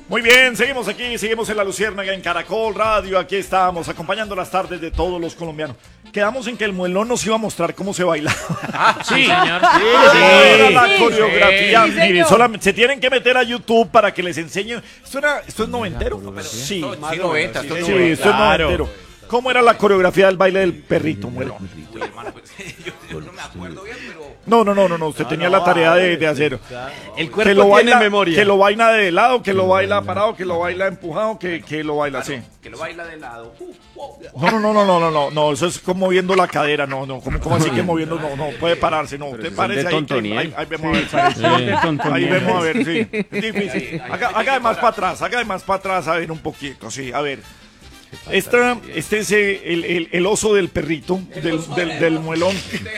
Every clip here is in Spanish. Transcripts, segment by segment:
Muy bien, seguimos aquí, seguimos en La Luciérnaga, en Caracol Radio. Aquí estamos, acompañando las tardes de todos los colombianos. Quedamos en que el muelón nos iba a mostrar cómo se baila. Sí, señor. Era la coreografía. Sí, Miren, señor. solamente se tienen que meter a YouTube para que les enseñen. ¿Esto es noventero? Sí, Sí, 90, sí, esto es noventero. ¿Cómo era la coreografía del baile del perrito, muelón? Uy, hermano, pues, yo no me acuerdo bien, pero... No, usted tenía la tarea de hacer. El Que cuerpo lo tiene baila, memoria. que lo baila de lado, que lo baila parado, que lo baila empujado, que lo baila así. Que lo baila de lado. No, eso es como moviendo la cadera, no, como así que moviendo, no, puede pararse, no, usted parece ahí, ahí vemos a ver, ahí vemos a ver, sí, es difícil, haga de más para atrás, a ver un poquito, sí, a ver. Este es el oso del perrito, del muelón.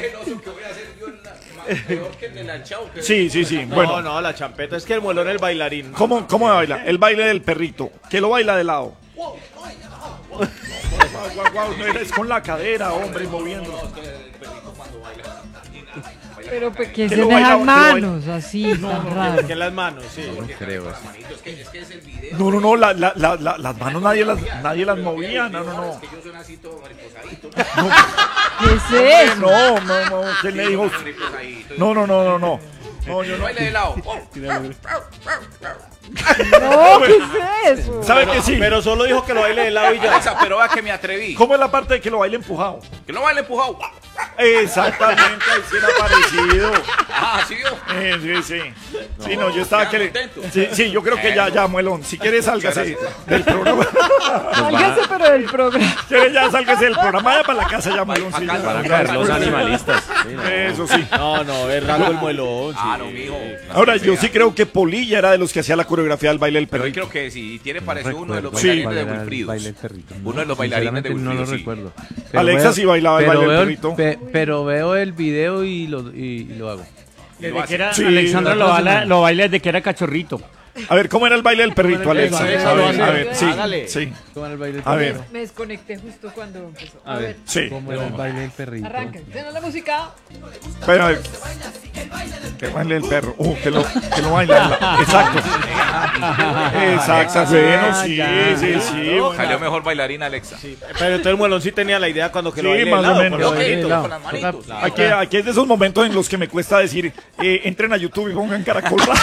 Sí, bueno. No, la champeta es que el muelón es el bailarín. ¿Cómo baila? El baile del perrito, que lo baila de lado. No, es con la cadera, hombre, moviendo. Pero pues, ¿qué Que se lo baila- dejan que lo baila- manos así, tan raro? Que las manos, sí. No, las manos nadie las movía, no. ¿Qué es eso? No, ¿quién le dijo? No. No, yo no. Baile de lado. No, ¿qué es eso? ¿Sabe que sí? Pero solo dijo que lo baile de lado y ya. Alexa, pero vea que me atreví. ¿Cómo es la parte de que lo baile empujado? Que lo baile empujado. Exactamente, ahí sí era parecido. Ah, ¿sí vio? Sí. Sí, no, yo estaba que contento. Sí, yo creo que ya, muelón. Si quieres, sálgase del programa. Sálgase, pero del programa. Si quieres, ya sálgase del programa. Ya para la casa, ya, muelón. Sí, Van a ya. caer los animalistas. Eso sí. No, es raro el muelón. Ah, sí. no, mijo. Ahora, yo sí creo que Polilla era de los que hacía la coreografía del baile del Pero hoy perrito. creo que sí, tiene parecido uno de los Sí. bailarines de Wilfridos. Uno de los bailarines de Sinceramente no lo Wilfridos, sí. recuerdo. Alexa sí bailaba el pero baile del veo perrito. pero veo el video y lo hago. Desde que era, Sí, Alexandra la próxima. lo baila desde que era cachorrito. A ver, ¿cómo era el baile del perrito, Alexa? Alexa, A lo ver, hace. sí, Hágale. sí. ¿Cómo era el baile del A ver, perrito? Me desconecté justo cuando empezó. A ver, sí. ¿cómo era el baile del perrito? Arranca. ¿Tienes la música? Pero, que baile el perro. Que lo baila. Exacto. Bueno, sí. Salió mejor bailarina Alexa. Pero entonces el muelón sí tenía la idea cuando que lo Sí, baile de más o lado. menos. por lo Ok, bonito. con las manitos. Aquí es de esos momentos en los que me cuesta decir, entren a YouTube y pongan Caracol Radio.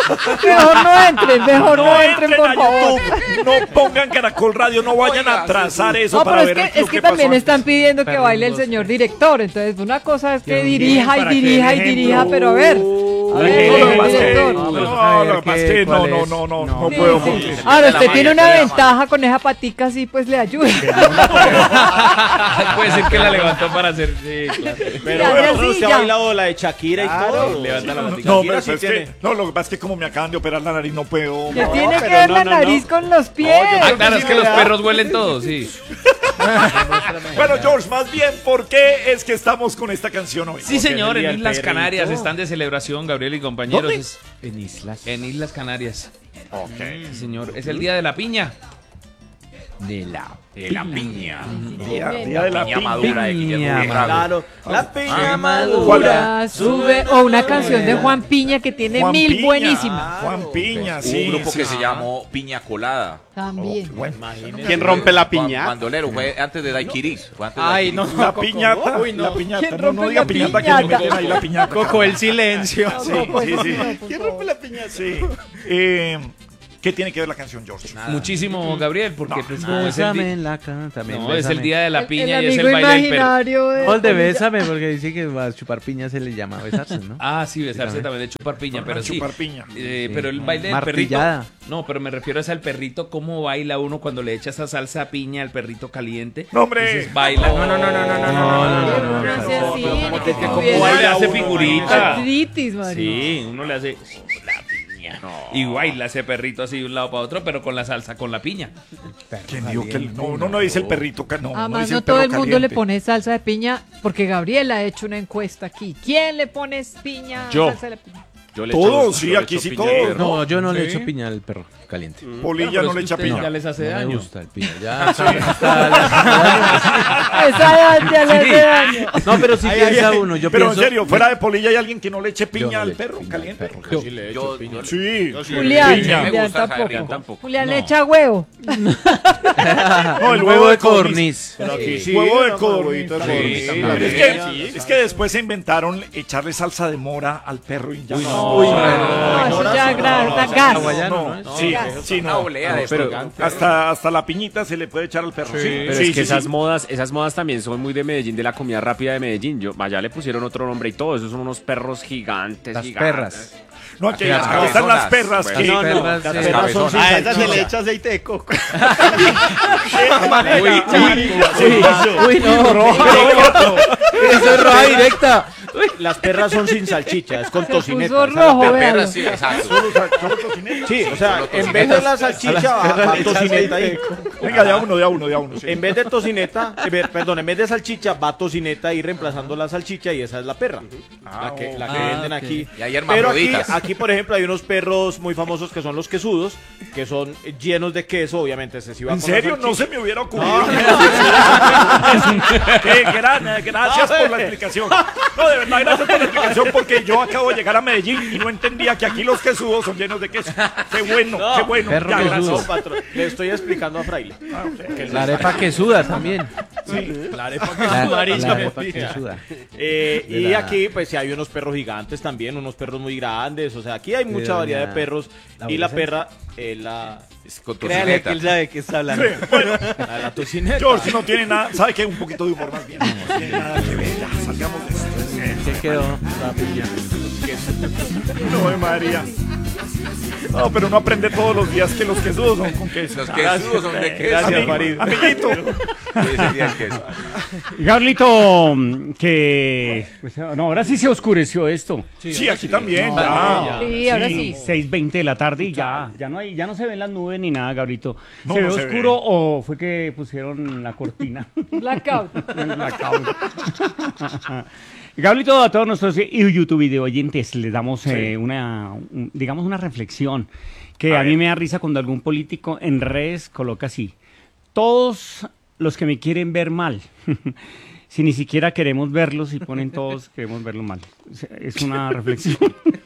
Mejor no entren, por a favor. YouTube, no pongan Caracol Radio, no vayan a Oiga, trazar eso No, para pero ver es que pasó también antes. están pidiendo que Perro baile el gozo. señor director. Entonces, una cosa es que Bien, dirija y para que dirija y dejen- dirija, pero a ver. A Para ver, que No, lo que dejen- pasa es que- director. no, lo que pasa es que ¿cuál es? no Sí, puedo. sí. Ahora, usted tiene una ventaja con esa patica, sí, pues le ayuda. Puede ser que la levantó para hacer. Sí, claro. Pero Ya, bueno, ya, sí, usted ya. ha bailado la de Shakira y todo. Levanta la patica. No, Shakira pero sí es que, tiene. lo que pasa es que como me acaban de operar la nariz, no puedo. Que No. tiene que pero ver no, la no, nariz no. con los pies. Ah, claro, es que los perros huelen todos, sí. Bueno, George, más bien, ¿por qué es que estamos con esta canción hoy? Sí, señor, Porque en el Islas perrito. Canarias están de celebración, Gabriel y compañeros. ¿Dónde? En islas En Islas Canarias. Ok. Sí, señor. Es el día de la piña. de la De la piña. Día de la Piña madura de Guillermo Piña Bravo. Claro, la piña Madura, sube. O una canción de Juan Piña que tiene Juan mil Piña. buenísimas. Juan Piña, Hubo sí. un grupo sí. que se llamó Piña Colada. También. ¿Quién rompe la piña? Bandolero, fue antes de Daiquiri. Fue antes de Ay, Daiquiri. no. La piñata, Uy, no. la piñata, ¿Quién no, rompe no diga la piñata que me piñata? meten ahí la piñata. Coco, el silencio. Sí, pues, sí, sí. ¿Quién rompe la piñata? Sí. ¿Qué tiene que ver la canción, George? Muchísimo, Gabriel, porque pues, como es el Bésame día. en la cama también. No, es el día de la piña y el es amigo el baile del perro. imaginario de... Gol de bésame, porque dice que a chupar piña se le llama besarse, ¿no? Ah, sí, besarse también de chupar piña, pero sí. Chupar piña. Pero el baile del Martillada. perrito. No, pero me refiero es al perrito, cómo baila uno cuando le echa esa salsa a piña al perrito caliente. No, hombre. Entonces baila. No. No hace así, ¿Cómo que te- tuviera cómo baila hace uno? figurita. artritis, María. Sí, uno le hace la piña. Y baila ese perrito así de un lado para otro, pero con la salsa, con la piña. ¿Quién dijo que no, uno no dice el perrito, no, no Además, dice no el perro todo el mundo le caliente. pone salsa de piña, porque Gabriel ha hecho una encuesta aquí. ¿Quién le pone piña? Yo. Salsa de piña? Yo le Todo, echo- sí, yo le aquí echo sí, piña todo. al perro. No, yo no le Sí. echo piña al perro caliente. Polilla Pero no es le que echa usted piña. ya les hace No me daño. gusta el piña. Ya, hasta- Esa ya le hace daño. No, pero si piensa uno, yo Pero pienso... en serio, fuera de Polilla hay alguien que no le eche Yo piña no al le echo perro piña al caliente. perro Yo caliente. sí le echo piña. Sí. Julián, Piña. Me Julián gusta esa tampoco. rico. Tampoco. Julián le echa huevo. No, el huevo de codorniz. Pero aquí sí, Huevo de no, codorniz. huevito de Sí, codorniz. sí, La es piña, que, es que después se inventaron echarle salsa de mora al perro y ya. Uy, No, eso ya es grave, da gas. Hawaiano, ¿no? Sí, Gas. sí, Una no. olea de pero- picante. Hasta la piñita se le puede echar al perro. Sí, Pero es que esas modas también son muy de Medellín, de la comida rápida de Medellín. Allá le pusieron otro nombre y todo. Esos son unos perros gigantes, Las gigantes. perras. No, aquí Las están las cabezonas. perras Bueno, que... No, no, perras, las sí. Perras son sin A salchicha. Se le echa aceite de coco. Uy, no. Eso es roja directa. Las perras son sin salchicha, es con Se tocineta. puso Esa es la rojo, perra. véalo. Perras, sí, exacto. Sí, o sea, en vez de la salchicha va tocineta ahí. Venga, de a uno. Sí. En vez de tocineta, perdón, en vez de salchicha va tocineta ahí reemplazando la salchicha y esa es la perra. La que venden ok. aquí. Y hay Pero hermafroditas. aquí, por ejemplo, hay unos perros muy famosos que son los quesudos, que son llenos de queso, obviamente ese sí va ¿En con la serio? No salchicha. se me hubiera ocurrido. Gracias por la explicación. No, de verdad, gracias por la explicación, porque yo acabo de llegar a Medellín y no entendía que aquí los quesudos son llenos de queso. Qué bueno, qué bueno. Perro Ya, quesudo. gracias. No, patrón, le estoy explicando a Fraile. La arepa que suda también. La arepa La arepa que suda. y aquí, pues, sí hay unos perros gigantes también, unos perros muy grandes. O sea, aquí hay mucha doña variedad de perros. Y la perra, la Es con Créale tocineta. que él sabe de qué está hablando. la tocineta. George no tiene nada, ¿sabe qué? Un poquito de humor más bien. No tiene nada que ver, ya, salgamos de esto. ¿Qué quedó? La piña. No, de María. No, pero uno aprende todos los días que los quesudos son con queso. Los quesudos son de queso. Gracias, Farid. Amiguito. Ese día el queso. Gablito, que... pues, no, ahora sí se oscureció esto. Sí, aquí también. No, ya. Sí, ahora sí. 6:20 de la tarde y ya no se ven las nubes ni nada, Gabrito. No, ¿Se ve no se oscuro ve. o fue que pusieron la cortina? Blackout. Gablito, a todos nuestros YouTube video oyentes les damos digamos una reflexión que a mí me da risa cuando algún político en redes coloca así: todos los que me quieren ver mal. Si ni siquiera queremos verlos y ponen todos queremos verlo mal. Es una reflexión.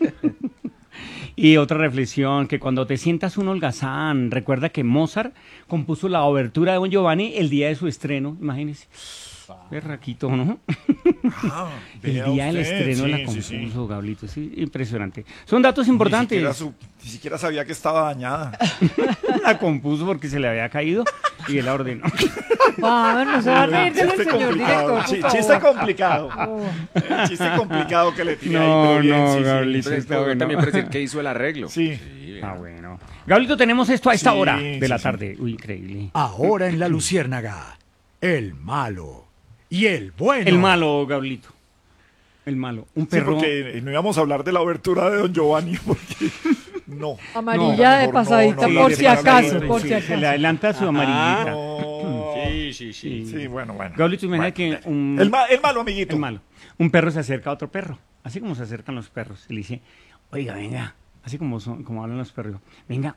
Y otra reflexión, que cuando te sientas un holgazán, recuerda que Mozart compuso la obertura de Don Giovanni el día de su estreno, imagínese. Berraquito, ¿no? El vea día del usted, estreno la sí, compuso, sí, sí. Gablito, sí, impresionante. Son datos importantes. Ni siquiera sabía que estaba dañada. La compuso porque se le había caído y él la ordenó. Vamos, se va a reír del Chiste señor complicado. director, por favor. Chiste complicado. Oh. Chiste complicado que le tiré ahí, No, pero bien, no, sí, sí. Gablito, Pero está esto bueno. también parece que hizo el arreglo. Sí. Ah, bueno. Gablito, tenemos esto a esta Sí, hora de la sí, tarde. Uy, increíble. Ahora en La Luciérnaga, el malo y el bueno. El malo, Gablito. El malo. Un Sí, perro. porque no íbamos a hablar de la obertura de Don Giovanni, porque no. Amarilla de mejor pasadita no, por de si pasadita, acaso, por Sí, si se le acaso. adelanta su amarillita. No. Sí. Sí, bueno. Gablito, imagina que un... El malo, amiguito. El malo. Un perro se acerca a otro perro, así como se acercan los perros. Y le dice: oiga, venga, así como hablan los perros. Venga.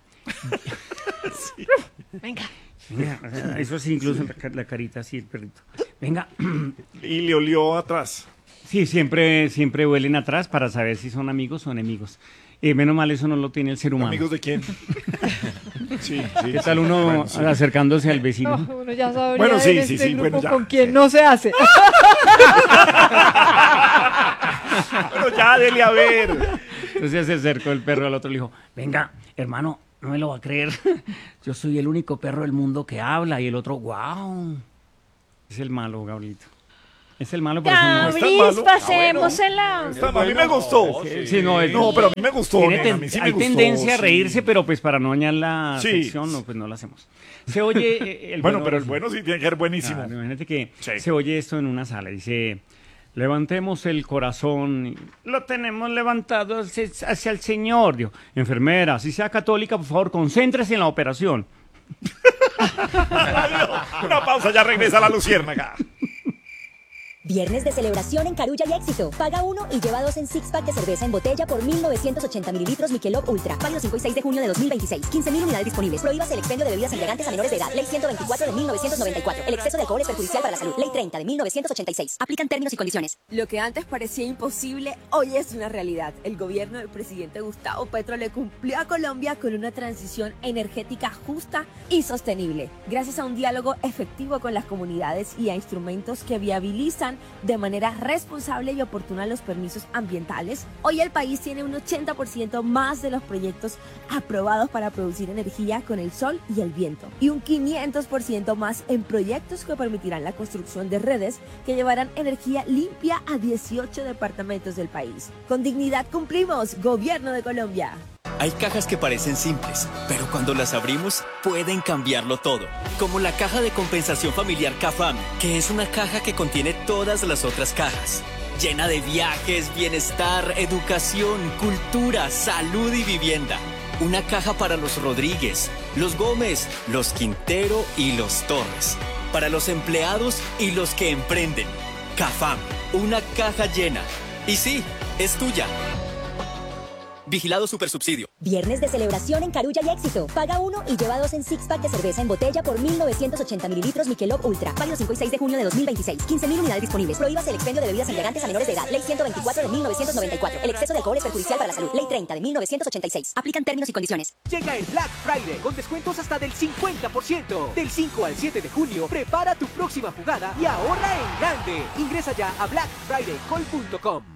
Venga. Eso sí, incluso la carita así, el perrito. Venga. Y le olió atrás. Sí, siempre huelen atrás para saber si son amigos o enemigos. Menos mal eso no lo tiene el ser humano. ¿Amigos de quién? Sí. ¿Qué tal uno Bueno, sí. acercándose al vecino? No, uno ya sabría Bueno, sí, en sí, este sí, grupo bueno, ya, con quién sí. no se hace. Bueno, ya, dele a ver. Entonces se acercó el perro al otro y le dijo: venga, hermano, no me lo va a creer. Yo soy el único perro del mundo que habla. Y el otro: wow. Es el malo, Gablito. Es el malo, pero eso no es. Gabris, malo. pasémosela. A mí me gustó. Sí, no, No, pero a mí me gustó. tiene nena, a mí sí me hay gustó, tendencia a sí. reírse, pero pues para no dañar la Sí. sección, no, pues no lo hacemos. Se oye el Bueno, pero el bueno sí tiene que ser buenísimo. Claro, imagínate que Sí. se oye esto en una sala. Dice: levantemos el corazón. Lo tenemos levantado hacia el Señor. Dijo: enfermera, si sea católica, por favor, concéntrese en la operación. Una pausa, ya regresa la luciérnaga. Viernes de celebración en Carulla y Éxito. Paga 1 y lleva 2 en Six Pack de cerveza en botella por 1.980 mililitros Michelob Ultra. Válido 5 y 6 de junio de 2026. 15.000 unidades disponibles. Prohíbas el expendio de bebidas embriagantes a menores de edad. Ley 124 de 1994. El exceso de alcohol es perjudicial para la salud. Ley 30 de 1986. Aplican términos y condiciones. Lo que antes parecía imposible, hoy es una realidad. El gobierno del presidente Gustavo Petro le cumplió a Colombia con una transición energética justa y sostenible. Gracias a un diálogo efectivo con las comunidades y a instrumentos que viabilizan de manera responsable y oportuna los permisos ambientales, hoy el país tiene un 80% más de los proyectos aprobados para producir energía con el sol y el viento, y un 500% más en proyectos que permitirán la construcción de redes que llevarán energía limpia a 18 departamentos del país. Con dignidad cumplimos, Gobierno de Colombia. Hay cajas que parecen simples, pero cuando las abrimos pueden cambiarlo todo. Como la caja de compensación familiar CAFAM, que es una caja que contiene todas las otras cajas. Llena de viajes, bienestar, educación, cultura, salud y vivienda. Una caja para los Rodríguez, los Gómez, los Quintero y los Torres. Para los empleados y los que emprenden. CAFAM, una caja llena. Y sí, es tuya. Vigilado Supersubsidio. Viernes de celebración en Carulla y Éxito. Paga 1 y lleva 2 en Six Pack de cerveza en botella por 1.980 mililitros Michelob Ultra. Válido 5 y 6 de junio de 2026. 15.000 unidades disponibles. Prohíbas el expendio de bebidas embriagantes a menores de edad. Ley 124 de 1994. El exceso de alcohol es perjudicial para la salud. Ley 30 de 1986. Aplican términos y condiciones. Llega el Black Friday con descuentos hasta del 50%. Del 5 al 7 de junio, prepara tu próxima jugada y ahorra en grande. Ingresa ya a blackfridaycall.com.